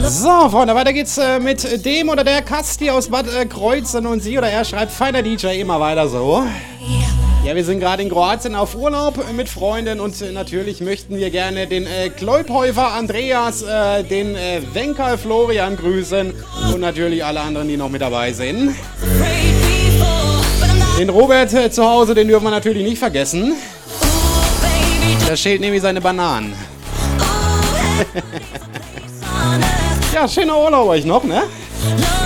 So, Freunde, weiter geht's mit dem oder der Kasti aus Bad Kreuzen und sie oder er schreibt, feiner DJ, immer weiter so. Ja, wir sind gerade in Kroatien auf Urlaub mit Freunden und natürlich möchten wir gerne den Kleubhäufer Andreas, den Wenker Florian grüßen und natürlich alle anderen, die noch mit dabei sind. Den Robert zu Hause, den dürfen wir natürlich nicht vergessen. Da schält nämlich seine Bananen. Ja, schöner Urlaub euch noch, ne?